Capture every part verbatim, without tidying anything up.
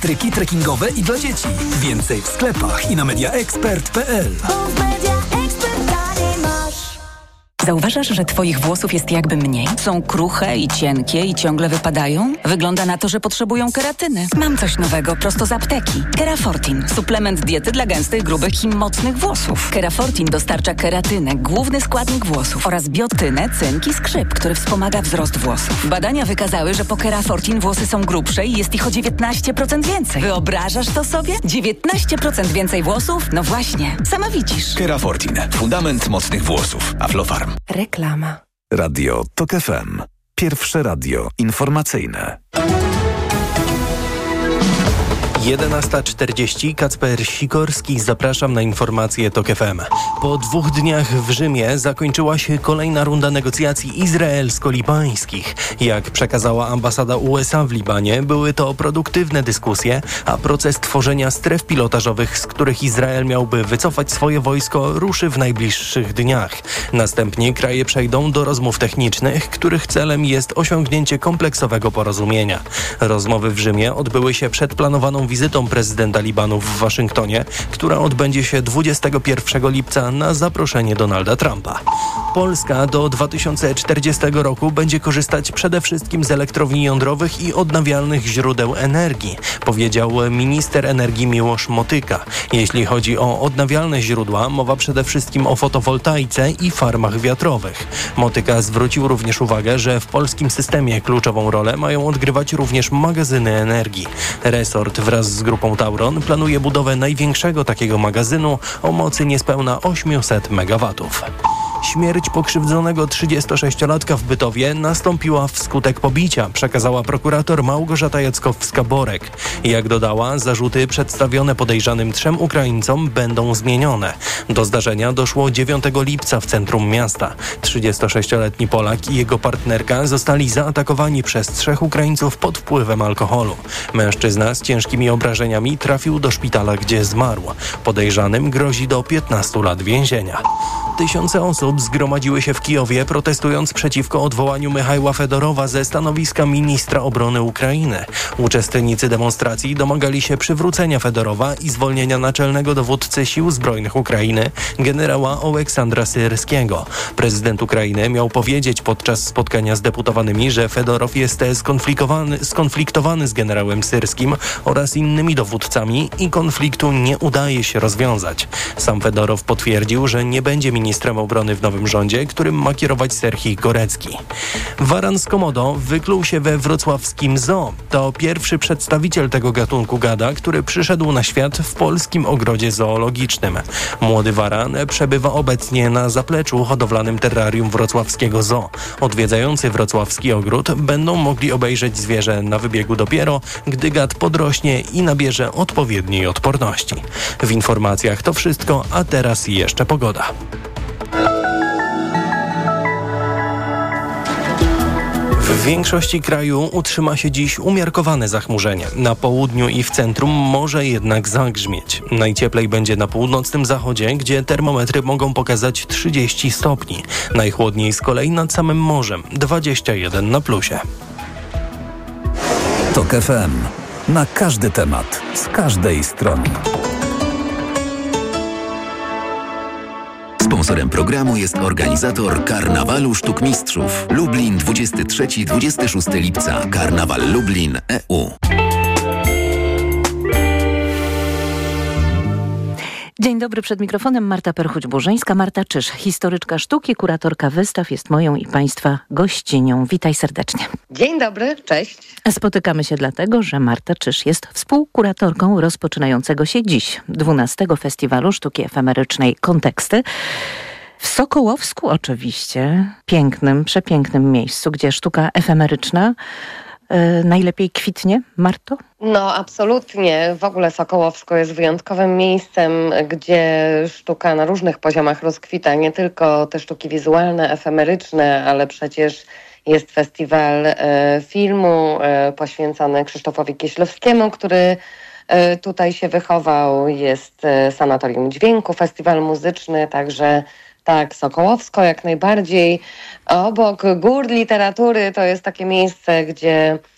Tryki trekkingowe i dla dzieci. Więcej w sklepach i na media expert kropka p l. Zauważasz, że twoich włosów jest jakby mniej? Są kruche i cienkie i ciągle wypadają? Wygląda na to, że potrzebują keratyny. Mam coś nowego prosto z apteki. Kerafortin. Suplement diety dla gęstych, grubych i mocnych włosów. Kerafortin dostarcza keratynę, główny składnik włosów, oraz biotynę, cynk i skrzyp, który wspomaga wzrost włosów. Badania wykazały, że po Kerafortin włosy są grubsze i jest ich o dziewiętnaście procent więcej. Wyobrażasz to sobie? dziewiętnaście procent więcej włosów? No właśnie, sama widzisz. Kerafortin. Fundament mocnych włosów. Aflofarm. Reklama. Radio Tok F M. Pierwsze radio informacyjne. jedenasta czterdzieści. Kacper Sikorski, zapraszam na informacje Tok F M. Po dwóch dniach w Rzymie zakończyła się kolejna runda negocjacji izraelsko-libańskich. Jak przekazała ambasada U S A w Libanie, były to produktywne dyskusje, a proces tworzenia stref pilotażowych, z których Izrael miałby wycofać swoje wojsko, ruszy w najbliższych dniach. Następnie kraje przejdą do rozmów technicznych, których celem jest osiągnięcie kompleksowego porozumienia. Rozmowy w Rzymie odbyły się przed planowaną wizytą prezydenta Libanu w Waszyngtonie, która odbędzie się dwudziestego pierwszego lipca na zaproszenie Donalda Trumpa. Polska do dwa tysiące czterdziestego roku będzie korzystać przede wszystkim z elektrowni jądrowych i odnawialnych źródeł energii, powiedział minister energii Miłosz Motyka. Jeśli chodzi o odnawialne źródła, mowa przede wszystkim o fotowoltaice i farmach wiatrowych. Motyka zwrócił również uwagę, że w polskim systemie kluczową rolę mają odgrywać również magazyny energii. Resort wraz z grupą Tauron planuje budowę największego takiego magazynu o mocy niespełna osiemset megawatów. Śmierć pokrzywdzonego trzydziestosześciolatka w Bytowie nastąpiła wskutek pobicia, przekazała prokurator Małgorzata Jackowska-Borek. Jak dodała, zarzuty przedstawione podejrzanym trzem Ukraińcom będą zmienione. Do zdarzenia doszło dziewiątego lipca w centrum miasta. trzydziestosześcioletni Polak i jego partnerka zostali zaatakowani przez trzech Ukraińców pod wpływem alkoholu. Mężczyzna z ciężkimi obrażeniami trafił do szpitala, gdzie zmarł. Podejrzanym grozi do piętnastu lat więzienia. Tysiące osób zgromadziły się w Kijowie, protestując przeciwko odwołaniu Michajła Fedorowa ze stanowiska ministra obrony Ukrainy. Uczestnicy demonstracji domagali się przywrócenia Fedorowa i zwolnienia naczelnego dowódcy sił zbrojnych Ukrainy, generała Oleksandra Syrskiego. Prezydent Ukrainy miał powiedzieć podczas spotkania z deputowanymi, że Fedorow jest skonfliktowany, skonfliktowany z generałem Syrskim oraz innymi dowódcami i konfliktu nie udaje się rozwiązać. Sam Fedorow potwierdził, że nie będzie ministrem obrony w nowym rządzie, którym ma kierować Serhii Gorecki. Waran z Komodo wykluł się we wrocławskim zoo. To pierwszy przedstawiciel tego gatunku gada, który przyszedł na świat w polskim ogrodzie zoologicznym. Młody waran przebywa obecnie na zapleczu hodowlanym terrarium wrocławskiego zoo. Odwiedzający wrocławski ogród będą mogli obejrzeć zwierzę na wybiegu dopiero, gdy gad podrośnie i nabierze odpowiedniej odporności. W informacjach to wszystko, a teraz jeszcze pogoda. W większości kraju utrzyma się dziś umiarkowane zachmurzenie. Na południu i w centrum może jednak zagrzmieć. Najcieplej będzie na północnym zachodzie, gdzie termometry mogą pokazać trzydzieści stopni. Najchłodniej z kolei nad samym morzem, dwadzieścia jeden na plusie. Tok F M. Na każdy temat, z każdej strony. Sponsorem programu jest organizator Karnawalu Sztuk Mistrzów. Lublin dwudziestego trzeciego do dwudziestego szóstego lipca. Karnawal Lublin E U. Dzień dobry, przed mikrofonem Marta Perchuć-Burzyńska. Marta Czysz, historyczka sztuki, kuratorka wystaw, jest moją i Państwa gościnią. Witaj serdecznie. Dzień dobry, cześć. Spotykamy się dlatego, że Marta Czysz jest współkuratorką rozpoczynającego się dziś dwunastego Festiwalu Sztuki Efemerycznej Konteksty. W Sokołowsku oczywiście, pięknym, przepięknym miejscu, gdzie sztuka efemeryczna yy, najlepiej kwitnie. Marto? No absolutnie. W ogóle Sokołowsko jest wyjątkowym miejscem, gdzie sztuka na różnych poziomach rozkwita. Nie tylko te sztuki wizualne, efemeryczne, ale przecież jest festiwal e, filmu e, poświęcony Krzysztofowi Kieślowskiemu, który e, tutaj się wychował. Jest e, Sanatorium Dźwięku, festiwal muzyczny, także tak, Sokołowsko jak najbardziej. Obok gór literatury to jest takie miejsce, gdzie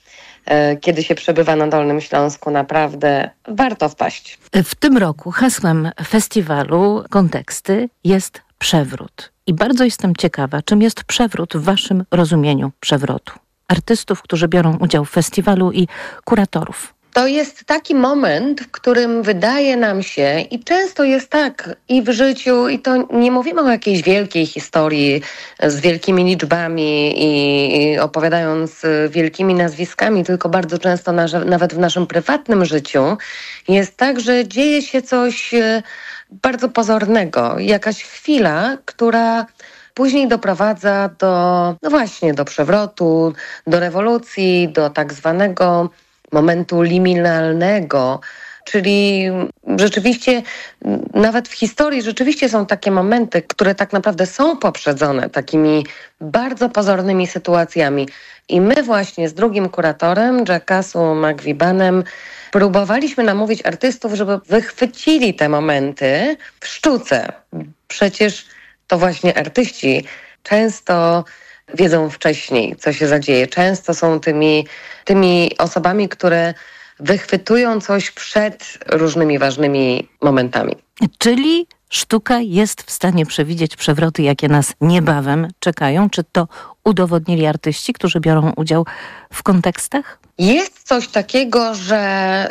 kiedy się przebywa na Dolnym Śląsku, naprawdę warto wpaść. W tym roku hasłem festiwalu Konteksty jest przewrót. I bardzo jestem ciekawa, czym jest przewrót w waszym rozumieniu przewrotu. Artystów, którzy biorą udział w festiwalu i kuratorów. To jest taki moment, w którym wydaje nam się, i często jest tak i w życiu, i to nie mówimy o jakiejś wielkiej historii z wielkimi liczbami i opowiadając wielkimi nazwiskami, tylko bardzo często na, nawet w naszym prywatnym życiu jest tak, że dzieje się coś bardzo pozornego. Jakaś chwila, która później doprowadza do, no właśnie, do przewrotu, do rewolucji, do tak zwanego momentu liminalnego, czyli rzeczywiście nawet w historii rzeczywiście są takie momenty, które tak naprawdę są poprzedzone takimi bardzo pozornymi sytuacjami. I my właśnie z drugim kuratorem, Jackasu McVibanem, próbowaliśmy namówić artystów, żeby wychwycili te momenty w sztuce. Przecież to właśnie artyści często wiedzą wcześniej, co się zadzieje. Często są tymi, tymi osobami, które wychwytują coś przed różnymi ważnymi momentami. Czyli sztuka jest w stanie przewidzieć przewroty, jakie nas niebawem czekają? Czy to udowodnili artyści, którzy biorą udział w kontekstach? Jest coś takiego, że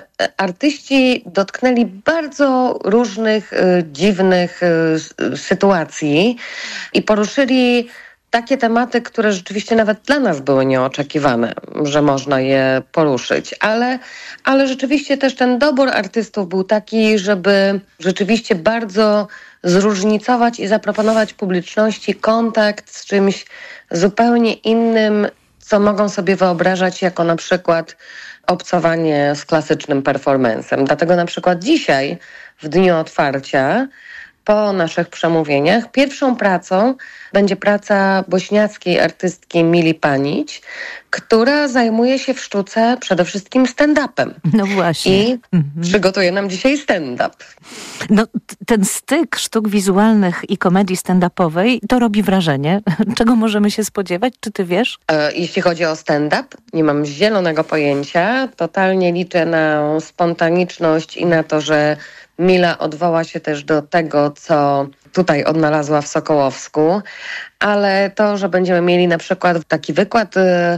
artyści dotknęli bardzo różnych y, dziwnych y, sytuacji i poruszyli takie tematy, które rzeczywiście nawet dla nas były nieoczekiwane, że można je poruszyć. Ale, ale rzeczywiście też ten dobór artystów był taki, żeby rzeczywiście bardzo zróżnicować i zaproponować publiczności kontakt z czymś zupełnie innym, co mogą sobie wyobrażać jako na przykład obcowanie z klasycznym performancem. Dlatego na przykład dzisiaj, w dniu otwarcia, po naszych przemówieniach, pierwszą pracą będzie praca bośniackiej artystki Mili Panić, która zajmuje się w sztuce przede wszystkim stand-upem. No właśnie. I mhm. przygotuje nam dzisiaj stand-up. No, t- ten styk sztuk wizualnych i komedii stand-upowej, to robi wrażenie. Czego możemy się spodziewać? Czy ty wiesz? E, jeśli chodzi o stand-up, nie mam zielonego pojęcia. Totalnie liczę na spontaniczność i na to, że Mila odwoła się też do tego, co tutaj odnalazła w Sokołowsku, ale to, że będziemy mieli na przykład taki wykład y,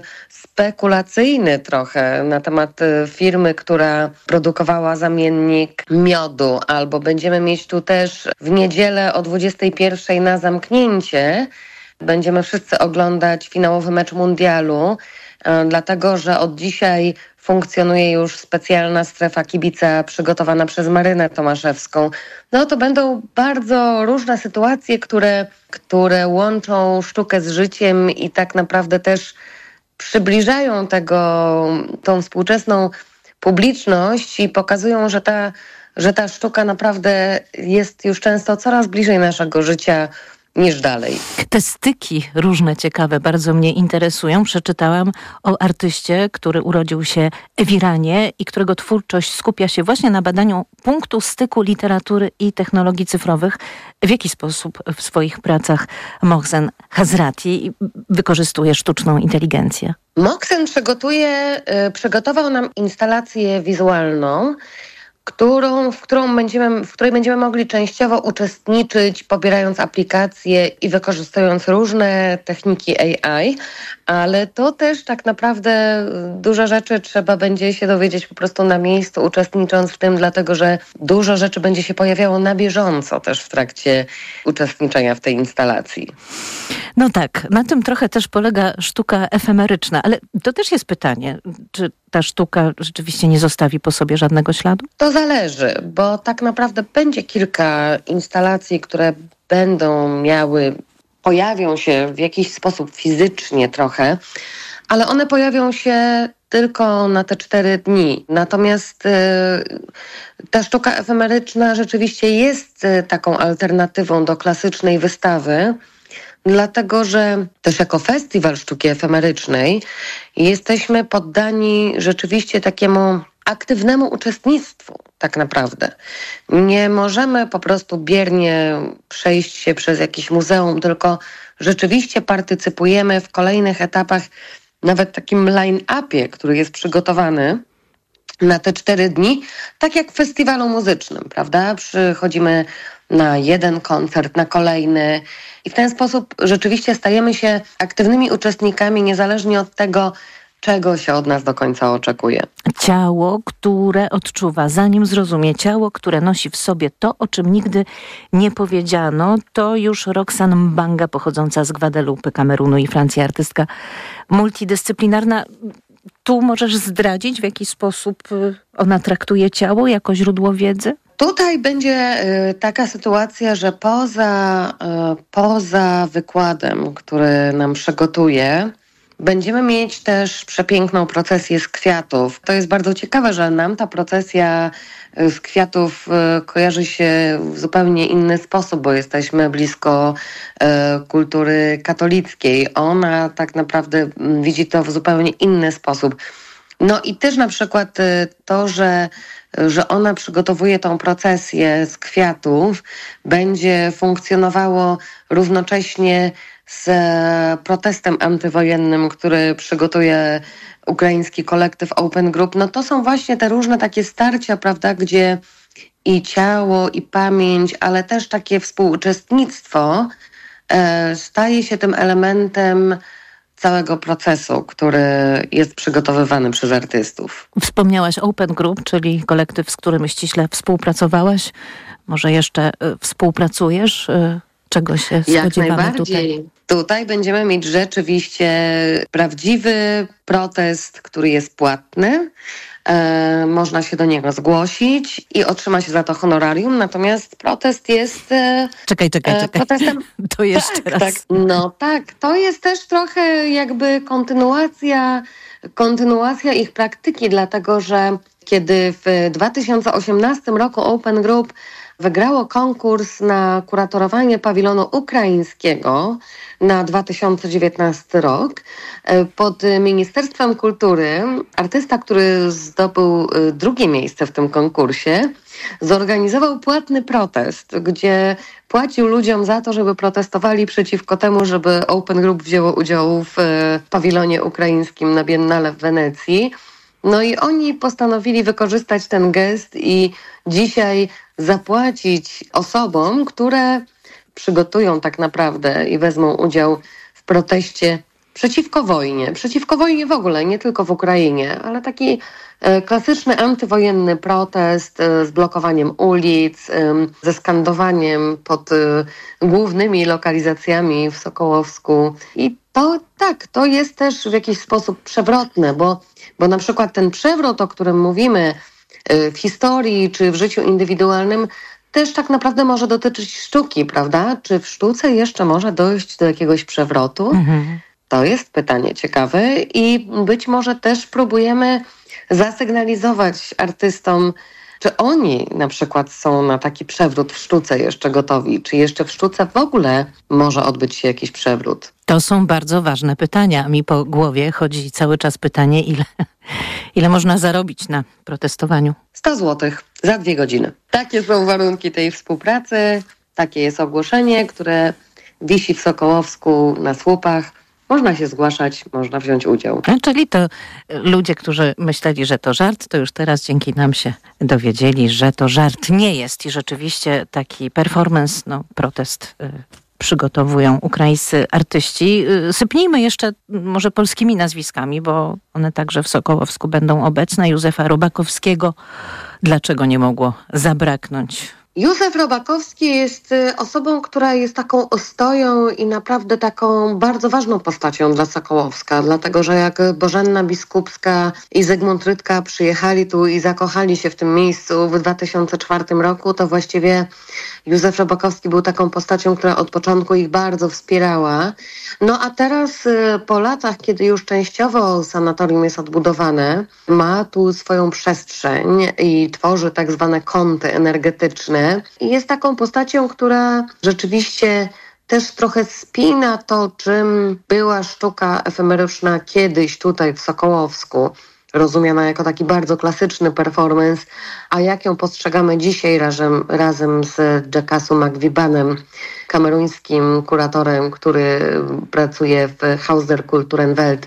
spekulacyjny trochę na temat y, firmy, która produkowała zamiennik miodu, albo będziemy mieć tu też w niedzielę o dwudziestej pierwszej na zamknięcie, będziemy wszyscy oglądać finałowy mecz mundialu, y, dlatego że od dzisiaj funkcjonuje już specjalna strefa kibica przygotowana przez Marynę Tomaszewską. No to będą bardzo różne sytuacje, które, które łączą sztukę z życiem i tak naprawdę też przybliżają tego, tą współczesną publiczność i pokazują, że ta, że ta sztuka naprawdę jest już często coraz bliżej naszego życia niż dalej. Te styki różne, ciekawe, bardzo mnie interesują. Przeczytałam o artyście, który urodził się w Iranie i którego twórczość skupia się właśnie na badaniu punktu styku literatury i technologii cyfrowych. W jaki sposób w swoich pracach Mohsen Hazrati wykorzystuje sztuczną inteligencję? Mohsen przygotuje, y, przygotował nam instalację wizualną, Którą, w, którą będziemy, w której będziemy mogli częściowo uczestniczyć, pobierając aplikacje i wykorzystując różne techniki A I, ale to też tak naprawdę dużo rzeczy trzeba będzie się dowiedzieć po prostu na miejscu, uczestnicząc w tym, dlatego że dużo rzeczy będzie się pojawiało na bieżąco też w trakcie uczestniczenia w tej instalacji. No tak, na tym trochę też polega sztuka efemeryczna, ale to też jest pytanie, czy ta sztuka rzeczywiście nie zostawi po sobie żadnego śladu? To zależy, bo tak naprawdę będzie kilka instalacji, które będą miały, pojawią się w jakiś sposób fizycznie trochę, ale one pojawią się tylko na te cztery dni. Natomiast y, ta sztuka efemeryczna rzeczywiście jest y, taką alternatywą do klasycznej wystawy, dlatego że też jako festiwal sztuki efemerycznej jesteśmy poddani rzeczywiście takiemu aktywnemu uczestnictwu tak naprawdę. Nie możemy po prostu biernie przejść się przez jakieś muzeum, tylko rzeczywiście partycypujemy w kolejnych etapach nawet takim line-upie, który jest przygotowany na te cztery dni, tak jak w festiwalu muzycznym, prawda? Przychodzimy na jeden koncert, na kolejny i w ten sposób rzeczywiście stajemy się aktywnymi uczestnikami, niezależnie od tego, czego się od nas do końca oczekuje. Ciało, które odczuwa, zanim zrozumie, ciało, które nosi w sobie to, o czym nigdy nie powiedziano, to już Roxanne Mbanga, pochodząca z Gwadelupy, Kamerunu i Francji, artystka multidyscyplinarna. Tu możesz zdradzić, w jaki sposób ona traktuje ciało jako źródło wiedzy? Tutaj będzie y, taka sytuacja, że poza, y, poza wykładem, który nam przygotuje, będziemy mieć też przepiękną procesję z kwiatów. To jest bardzo ciekawe, że nam ta procesja z kwiatów kojarzy się w zupełnie inny sposób, bo jesteśmy blisko kultury katolickiej. Ona tak naprawdę widzi to w zupełnie inny sposób. No i też na przykład to, że, że ona przygotowuje tą procesję z kwiatów, będzie funkcjonowało równocześnie z protestem antywojennym, który przygotuje ukraiński kolektyw Open Group, no to są właśnie te różne takie starcia, prawda, gdzie i ciało, i pamięć, ale też takie współuczestnictwo e, staje się tym elementem całego procesu, który jest przygotowywany przez artystów. Wspomniałaś Open Group, czyli kolektyw, z którym ściśle współpracowałaś. Może jeszcze y, współpracujesz? Y, czego się Jak spodziewamy najbardziej. tutaj? Tutaj będziemy mieć rzeczywiście prawdziwy protest, który jest płatny. E, można się do niego zgłosić i otrzyma się za to honorarium, natomiast protest jest e, Czekaj, czekaj, czekaj. protestem... To jeszcze tak, raz. Tak. No tak, to jest też trochę jakby kontynuacja, kontynuacja ich praktyki, dlatego że kiedy w dwa tysiące osiemnastym roku Open Group wygrało konkurs na kuratorowanie pawilonu ukraińskiego na dwa tysiące dziewiętnasty rok. Pod Ministerstwem Kultury artysta, który zdobył drugie miejsce w tym konkursie, zorganizował płatny protest, gdzie płacił ludziom za to, żeby protestowali przeciwko temu, żeby Open Group wzięło udział w pawilonie ukraińskim na Biennale w Wenecji. No i oni postanowili wykorzystać ten gest i dzisiaj zapłacić osobom, które przygotują tak naprawdę i wezmą udział w proteście przeciwko wojnie. Przeciwko wojnie w ogóle, nie tylko w Ukrainie, ale taki e, klasyczny antywojenny protest e, z blokowaniem ulic, e, ze skandowaniem pod e, głównymi lokalizacjami w Sokołowsku. I to tak, to jest też w jakiś sposób przewrotne, bo, bo na przykład ten przewrot, o którym mówimy e, w historii czy w życiu indywidualnym, też tak naprawdę może dotyczyć sztuki, prawda? Czy w sztuce jeszcze może dojść do jakiegoś przewrotu? Mhm. To jest pytanie ciekawe i być może też próbujemy zasygnalizować artystom, czy oni na przykład są na taki przewrót w sztuce jeszcze gotowi, czy jeszcze w sztuce w ogóle może odbyć się jakiś przewrót. To są bardzo ważne pytania. Mi po głowie chodzi cały czas pytanie, ile, ile można zarobić na protestowaniu? sto złotych za dwie godziny. Takie są warunki tej współpracy, takie jest ogłoszenie, które wisi w Sokołowsku na słupach. Można się zgłaszać, można wziąć udział. A, czyli to ludzie, którzy myśleli, że to żart, to już teraz dzięki nam się dowiedzieli, że to żart nie jest i rzeczywiście taki performance, no protest y, przygotowują ukraińscy artyści. Y, sypnijmy jeszcze może polskimi nazwiskami, bo one także w Sokołowsku będą obecne. Józefa Robakowskiego. Dlaczego nie mogło zabraknąć? Józef Robakowski jest osobą, która jest taką ostoją i naprawdę taką bardzo ważną postacią dla Sokołowska, dlatego że jak Bożenna Biskupska i Zygmunt Rydka przyjechali tu i zakochali się w tym miejscu w dwa tysiące czwartym roku, to właściwie Józef Robakowski był taką postacią, która od początku ich bardzo wspierała. No a teraz po latach, kiedy już częściowo sanatorium jest odbudowane, ma tu swoją przestrzeń i tworzy tak zwane kąty energetyczne. I jest taką postacią, która rzeczywiście też trochę spina to, czym była sztuka efemeryczna kiedyś tutaj w Sokołowsku, rozumiana jako taki bardzo klasyczny performance, a jak ją postrzegamy dzisiaj razem, razem z Jackasu Magwibanem, kameruńskim kuratorem, który pracuje w Haus der Kulturenwelt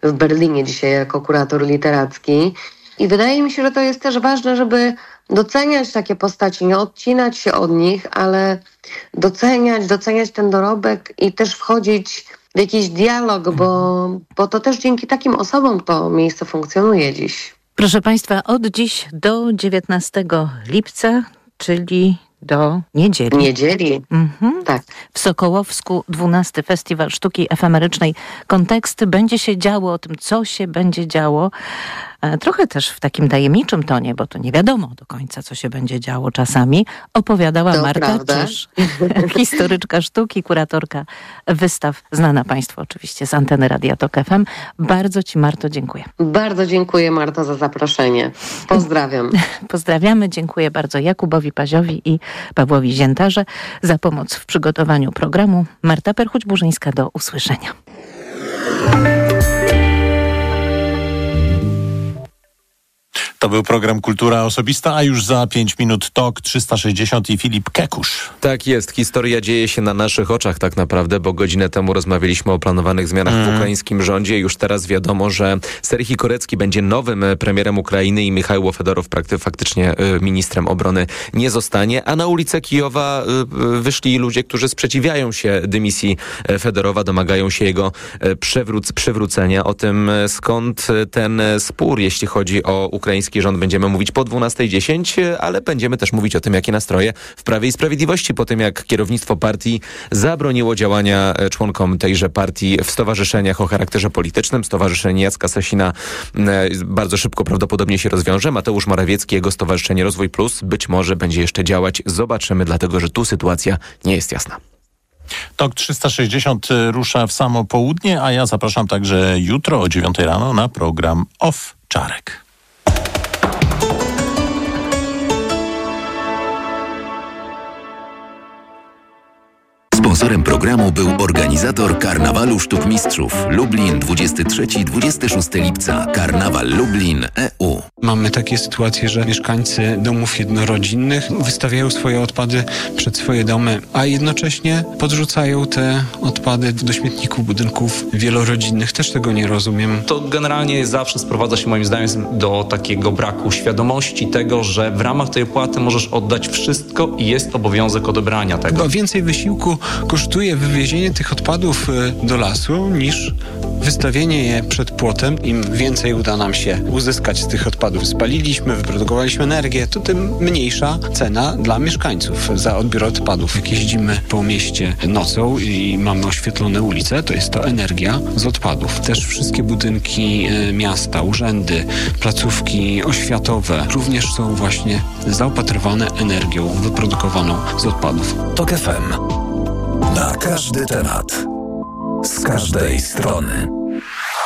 w Berlinie dzisiaj jako kurator literacki. I wydaje mi się, że to jest też ważne, żeby doceniać takie postaci, nie odcinać się od nich, ale doceniać, doceniać ten dorobek i też wchodzić w jakiś dialog, bo, bo to też dzięki takim osobom to miejsce funkcjonuje dziś. Proszę Państwa, od dziś do dziewiętnastego lipca, czyli do niedzieli. Niedzieli, Mhm. tak. W Sokołowsku dwunasty Festiwal Sztuki Efemerycznej Konteksty. Będzie się działo o tym, co się będzie działo. Trochę też w takim tajemniczym tonie, bo to nie wiadomo do końca, co się będzie działo czasami. Opowiadała To Marta prawda. Czysz, historyczka sztuki, kuratorka wystaw, znana Państwu oczywiście z anteny Radia Tok F M. Bardzo Ci, Marto, dziękuję. Bardzo dziękuję, Marto, za zaproszenie. Pozdrawiam. Pozdrawiamy, dziękuję bardzo Jakubowi Paziowi i Pawłowi Ziętarze za pomoc w przygotowaniu programu. Marta Perchuć-Burzyńska, do usłyszenia. To był program Kultura Osobista, a już za pięć minut Tok trzysta sześćdziesiąt i Filip Kekusz. Tak jest, historia dzieje się na naszych oczach tak naprawdę, bo godzinę temu rozmawialiśmy o planowanych zmianach mm. w ukraińskim rządzie. Już teraz wiadomo, że Serhii Korecki będzie nowym premierem Ukrainy i Michajło Fedorow prakty- faktycznie y, ministrem obrony nie zostanie, a na ulicę Kijowa y, y, wyszli ludzie, którzy sprzeciwiają się dymisji Fedorowa, domagają się jego y, przewróc- przywrócenia. O tym, y, skąd ten spór, jeśli chodzi o ukraiński rząd, będziemy mówić po dwunastej dziesięć, ale będziemy też mówić o tym, jakie nastroje w Prawie i Sprawiedliwości po tym, jak kierownictwo partii zabroniło działania członkom tejże partii w stowarzyszeniach o charakterze politycznym. Stowarzyszenie Jacka Sasina bardzo szybko prawdopodobnie się rozwiąże. Mateusz Morawiecki, jego stowarzyszenie Rozwój Plus być może będzie jeszcze działać. Zobaczymy, dlatego że tu sytuacja nie jest jasna. Tok trzysta sześćdziesiąt rusza w samo południe, a ja zapraszam także jutro o dziewiątej rano na program Owczarek. Sponsorem programu był organizator Karnawalu Sztuk Mistrzów Lublin dwudziestego trzeciego do dwudziestego szóstego lipca. Karnawal Lublin E U. Mamy takie sytuacje, że mieszkańcy domów jednorodzinnych wystawiają swoje odpady przed swoje domy, a jednocześnie podrzucają te odpady do śmietników budynków wielorodzinnych. Też tego nie rozumiem. To generalnie zawsze sprowadza się moim zdaniem do takiego braku świadomości tego, że w ramach tej opłaty możesz oddać wszystko i jest obowiązek odebrania tego. Chyba więcej wysiłku kosztuje wywiezienie tych odpadów do lasu niż wystawienie je przed płotem. Im więcej uda nam się uzyskać z tych odpadów, spaliliśmy, wyprodukowaliśmy energię, to tym mniejsza cena dla mieszkańców za odbiór odpadów. Jak jeździmy po mieście nocą i mamy oświetlone ulice, to jest to energia z odpadów. Też wszystkie budynki miasta, urzędy, placówki oświatowe również są właśnie zaopatrywane energią wyprodukowaną z odpadów. Tok F M. Na każdy temat. Z każdej strony.